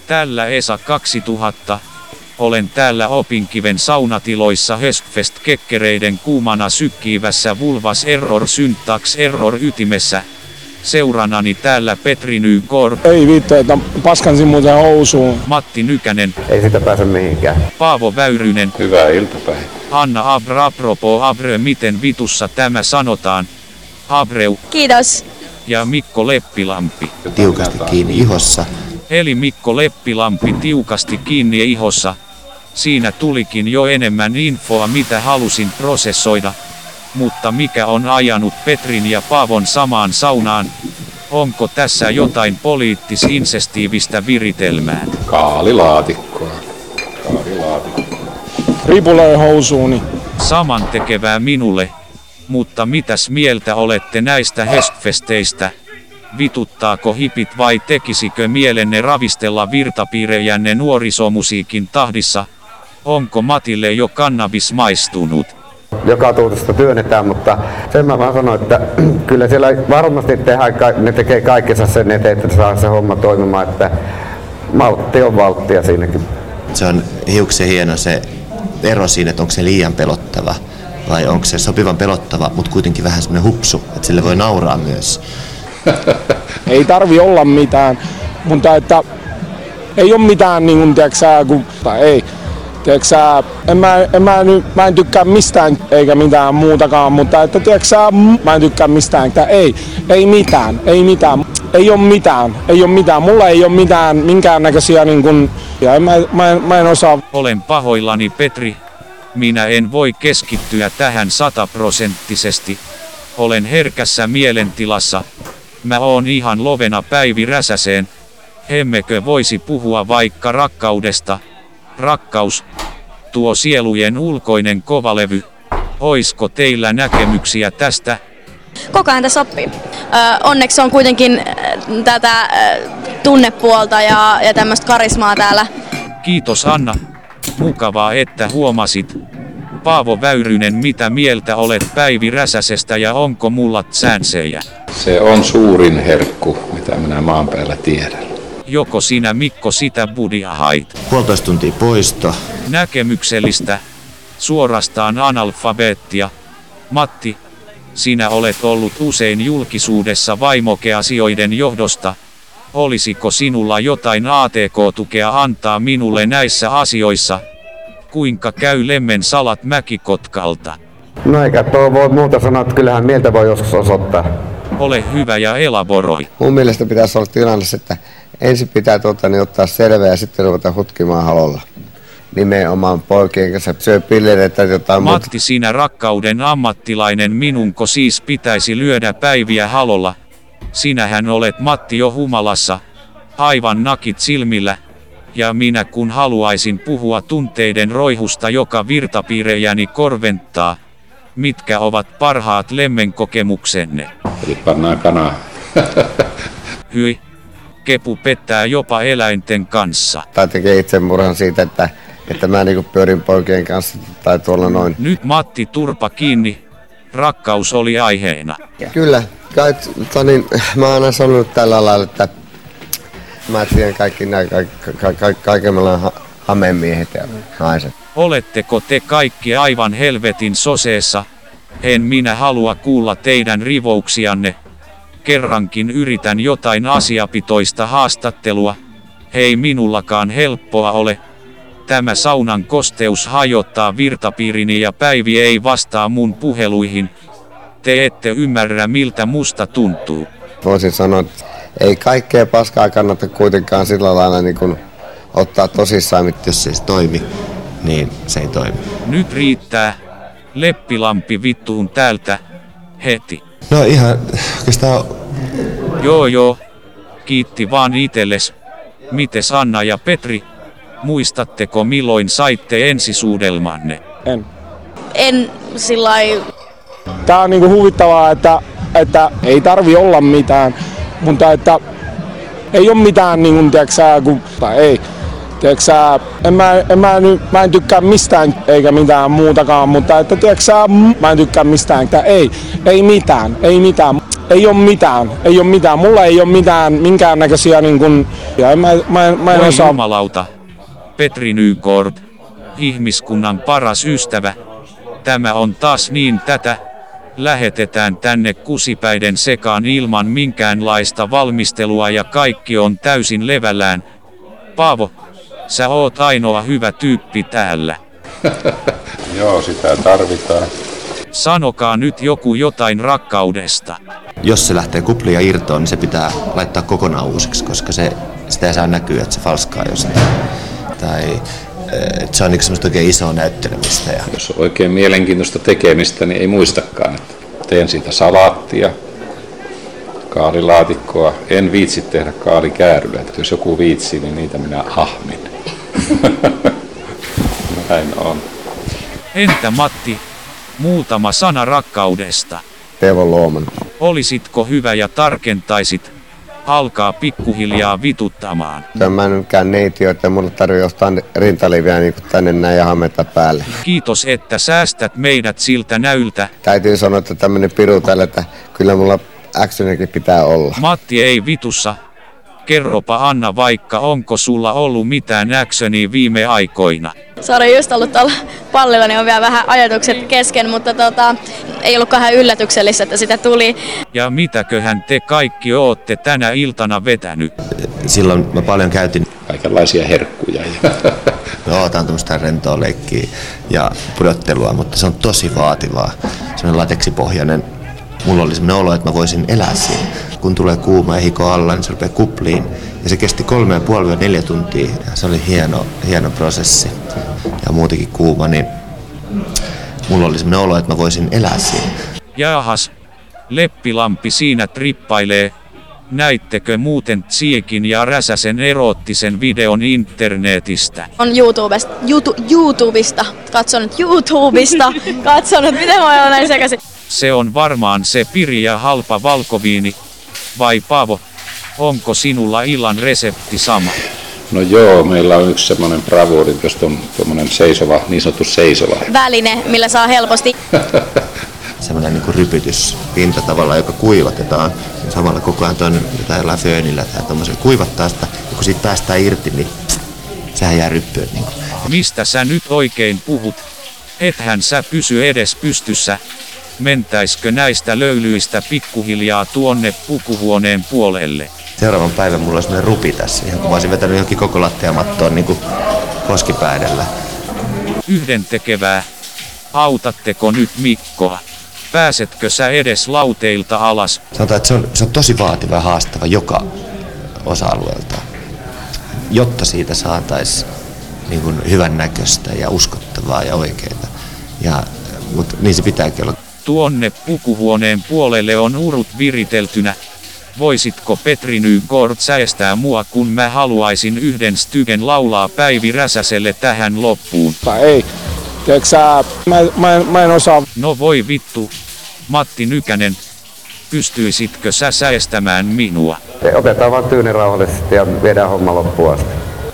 Tällä Esa 2000. Olen täällä Opinkiven saunatiloissa Höstfest-kekkereiden kuumana sykkiivässä vulvas error syntax error ytimessä. Seuranani täällä Petri Nykor. Ei vittu, että paskansin muuten housuun. Matti Nykänen. Ei sitä pääse mihinkään. Paavo Väyrynen. Hyvää iltapäivää. Anna Abra apropos Abre, miten vitussa tämä sanotaan? Abreu. Kiitos. Ja Mikko Leppilampi. Tiukasti kiinni ihossa. Eli Mikko Leppilampi tiukasti kiinni ihossa. Siinä tulikin jo enemmän infoa mitä halusin prosessoida. Mutta mikä on ajanut Petrin ja Paavon samaan saunaan? Onko tässä jotain poliittis-insestiivistä viritelmää? Kaalilaatikkoa. Ripulee housuuni. Samantekevää minulle. Mutta mitäs mieltä olette näistä höstfesteistä? Vituttaako hipit vai tekisikö mielenne ravistella virtapiirejänne nuorisomusiikin tahdissa? Onko Matille jo kannabis maistunut? Joka tuutista työnnetään, mutta sen mä vaan sanoin, että kyllä siellä varmasti ne tekee kaikkensa sen eteen, että saa se homma toimimaan, että maltti on valttia siinäkin. Se on hiuksen hieno se ero siinä, että onko se liian pelottava vai onko se sopivan pelottava, mutta kuitenkin vähän semmoinen hupsu, että sille voi nauraa myös. Ei tarvi olla mitään, mutta että ei ole mitään niin kuin tiedätkö kun ei. Tiedätkö, mä en tykkää mistään eikä mitään muutakaan, mutta että tiedätkö, mä en tykkää mistään, että ei mitään, ei ole mitään, mulla ei ole mitään minkäännäköisiä niin kuin, ja mä en osaa. Olen pahoillani Petri, minä en voi keskittyä tähän 100%. Olen herkässä mielentilassa, mä oon ihan lovena Päivi Räsäseen, emmekö voisi puhua vaikka rakkaudesta? Rakkaus, tuo sielujen ulkoinen kovalevy. Oisko teillä näkemyksiä tästä? Koko ajan tässä oppii. Onneksi on kuitenkin tätä tunnepuolta ja tämmöistä karismaa täällä. Kiitos Anna. Mukavaa että huomasit. Paavo Väyrynen, mitä mieltä olet Päivi Räsäsestä ja onko mulla sänsejä? Se on suurin herkku, mitä minä maan päällä tiedän. Joko sinä Mikko sitä budia hait? 1,5 tuntia poisto. Näkemyksellistä. Suorastaan analfabeettia. Matti, sinä olet ollut usein julkisuudessa vaimokeasioiden johdosta. Olisiko sinulla jotain ATK-tukea antaa minulle näissä asioissa? Kuinka käy lemmen salat Mäkikotkalta? No eikä tuo voi muuta sanoa, että kyllähän mieltä voi joskus osoittaa. Ole hyvä ja elaboroi. Mun mielestä pitäisi olla tilanne, että ensin pitää ottaa selvää ja sitten ruveta hutkimaan halolla. Nimenomaan poikien kanssa syö pillereitä jotain muuta. Matti, sinä rakkauden ammattilainen, minunko siis pitäisi lyödä Päiviä halolla? Sinähän olet Matti jo humalassa, aivan nakit silmillä. Ja minä kun haluaisin puhua tunteiden roihusta, joka virtapiirejäni korventaa. Mitkä ovat parhaat lemmenkokemuksenne? Eli pannaan kanaa. Hyi. Kepu pettää jopa eläinten kanssa. Tai tekee itsemurhan siitä, että mä niinku pyörin poikien kanssa tai tuolla noin. Nyt Matti turpa kiinni. Rakkaus oli aiheena. Kyllä. Mä oon aina sanonut tällä lailla, että mä tiedän kaikki nämä kaikenlainen hamemiehet ja naiset. Oletteko te kaikki aivan helvetin soseessa? En minä halua kuulla teidän rivouksianne. Kerrankin yritän jotain asiapitoista haastattelua. Hei, minullakaan helppoa ole. Tämä saunan kosteus hajottaa virtapiirini ja Päivi ei vastaa mun puheluihin. Te ette ymmärrä miltä musta tuntuu. Voisin sanoa, että ei kaikkea paskaa kannata kuitenkaan sillä lailla niin kuin ottaa tosissaan, että jos se ei toimi, niin se ei toimi. Nyt riittää. Leppilampi vittuun täältä. Heti. No ihan oikeastaan. Joo. Kiitti vaan itelles. Mites Anna ja Petri? Muistatteko milloin saitte ensisuudelmanne? En sillai. Tää on niinku huvittavaa, että ei tarvi olla mitään, mutta että ei ole mitään niinku tiedätkö kun ei. Tiedätkö, mä en tykkää mistään eikä mitään muutakaan, mutta että tiedätkö, mä en tykkää mistään, että ei mitään, ei ole mitään. Mulla ei ole minkäännäköisiä niin kuin, ja mä en osaa. Jumalauta, Petri Nygård, ihmiskunnan paras ystävä. Tämä on taas niin tätä. Lähetetään tänne kusipäiden sekaan ilman minkäänlaista valmistelua ja kaikki on täysin levällään. Paavo, sä oot ainoa hyvä tyyppi täällä. Joo, sitä tarvitaan. Sanokaa nyt joku jotain rakkaudesta. Jos se lähtee kuplia irtoon, niin se pitää laittaa kokonaan uusiksi, koska sitä ei saa näkyä, että se falskaa jostain. Tai että se on niin semmoista oikein isoa näyttelemistä. Jos on oikein mielenkiintoista tekemistä, niin ei muistakaan, että teen siitä salaattia, kaalilaatikkoa. En viitsi tehdä kaalikääryä. Jos joku viitsii, niin niitä minä ahmin. Näin on. Entä Matti, muutama sana rakkaudesta. Teuvo Luoman. Olisitko hyvä ja tarkentaisit, alkaa pikkuhiljaa vituttamaan. Mä en mikään neitio, että mulle tarvii ostaa rintaliviä niin tänne näin ja hameta päälle. Kiitos, että säästät meidät siltä näyltä. Täytyy sanoa, että tämmönen piru täällä, että kyllä mulla actionikin pitää olla. Matti ei vitussa. Kerropa Anna vaikka, onko sulla ollut mitään actionia viime aikoina? Sori, just ollut tuolla pallilla, niin on vielä vähän ajatukset kesken, mutta ei ollut kauhean yllätyksellistä, että sitä tuli. Ja mitäköhän te kaikki ootte tänä iltana vetänyt? Silloin mä paljon käytin. Kaikenlaisia herkkuja. Me ootan tämmöistä rentoa leikkiä ja pudottelua, mutta se on tosi vaativaa. Semmoinen lateksipohjainen. Mulla oli semmoinen olo, että mä voisin elää siinä. Kun tulee kuuma ja hiko alla, niin se rupeaa kupliin. Ja se kesti 3,5–4 tuntia. Ja se oli hieno prosessi. Ja muutenkin kuuma, niin mulla oli semmoinen olo, että mä voisin elää siinä. Jaahas, Leppilampi siinä trippailee. Näittekö muuten Tsiekin ja Räsäsen eroottisen videon internetistä? On YouTubesta katsonut, miten voi olla näin sekaisin. Se on varmaan se piri ja halpa valkoviini. Vai Paavo, onko sinulla illan resepti sama? No joo, meillä on yksi semmoinen bravuuri, jos on tuommoinen seisova, niin sanottu seisova. Väline, millä saa helposti. Semmoinen niin kuin rypytyspinta tavallaan, joka kuivatetaan. Samalla koko ajan toinen jotain föönillä tai tommosella kuivattaa sitä. Ja kun siitä päästään irti, niin sehän jää ryppyyn. Niin mistä sä nyt oikein puhut? Ethän sä pysy edes pystyssä. Mentäiskö näistä löylyistä pikkuhiljaa tuonne pukuhuoneen puolelle? Seuraavan päivän mulla oli semmoinen rupi tässä, ihan kun mä olisin vetänyt johonkin koko lattiamattoon niin kuin koskipäidellä. Yhdentekevää. Autatteko nyt Mikkoa? Pääsetkö sä edes lauteilta alas? Sanotaan, että se on tosi vaativa ja haastava joka osa-alueelta, jotta siitä saataisiin niin kuin hyvän näköistä ja uskottavaa ja oikeaa. Mutta niin se pitääkin olla. Tuonne pukuhuoneen puolelle on urut viriteltynä. Voisitko Petri Nygård säestää mua, kun mä haluaisin yhden stygen laulaa Päivi Räsäselle tähän loppuun? Ei. Tiedätkö sä, mä en osaa. No voi vittu. Matti Nykänen. Pystyisitkö sä säestämään minua? Otetaan vaan tyyni rauhallisesti ja viedään homma loppuun asti.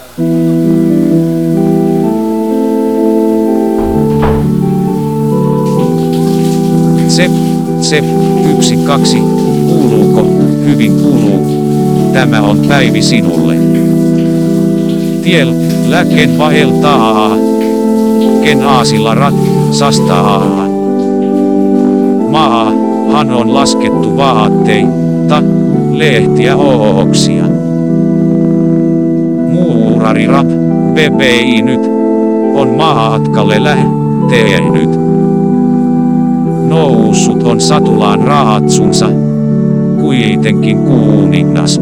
Se, 1, 2, kuuluuko? Hyvin kuuluu. Tämä on Päivi sinulle. Tiel, läken vaeltaa. Ken aasilla ratsastaa. Maahan on laskettu vaatteita, lehtiä ooksia. Muurari rap, PPI nyt, on maatkalle lähtenyt. Noussut on satulaan rahatsunsa, kuitenkin kuningas.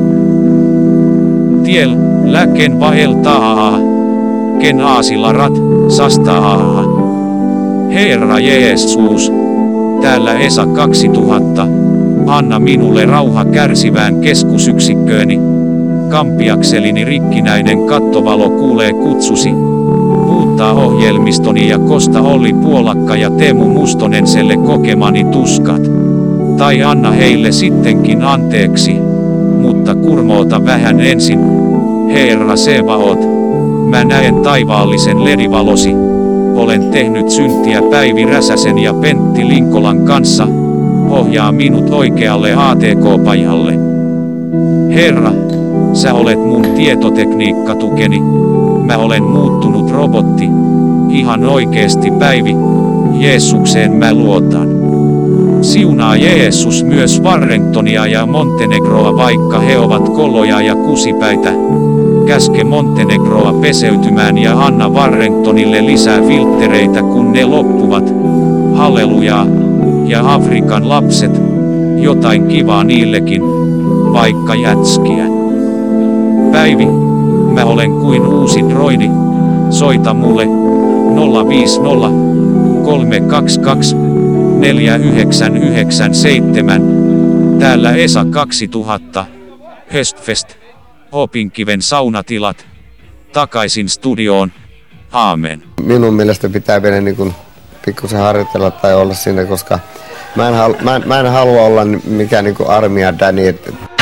Tiel, läken vaeltaa, ken aasilla ratsastaa. Herra Jeesus, täällä Esa 2000, anna minulle rauha kärsivään keskusyksikkööni. Kampiakselini rikkinäinen kattovalo kuulee kutsusi. Muuttaa ohjelmistoni ja kosta Olli Puolakka ja Teemu Mustonenselle kokemani tuskat. Tai anna heille sittenkin anteeksi, mutta kurmoota vähän ensin. Herra Sebaot, mä näen taivaallisen ledivalosi. Olen tehnyt syntiä Päivi Räsäsen ja Pentti Linkolan kanssa. ohjaa minut oikealle ATK-pajalle. Herra, sä olet mun tietotekniikkatukeni. Mä olen muuttunut robotti. Ihan oikeesti Päivi. Jeesukseen mä luotan. Siunaa Jeesus myös Warringtonia ja Montenegroa, vaikka he ovat koloja ja kusipäitä. Käske Montenegroa peseytymään ja anna Warringtonille lisää filttereitä, kun ne loppuvat. Hallelujaa. Ja Afrikan lapset, jotain kivaa niillekin, vaikka jätskiä. Päivi, mä olen kuin uusi droidi. Soita mulle 050 322 4997. Täällä Esa 2000. Höstfest. Opinkiven saunatilat. Takaisin studioon. Aamen. Minun mielestä pitää vielä niin kuin pikkusen harjoitella tai olla siinä, koska mä en halua olla mikään niin kuin armia Danny.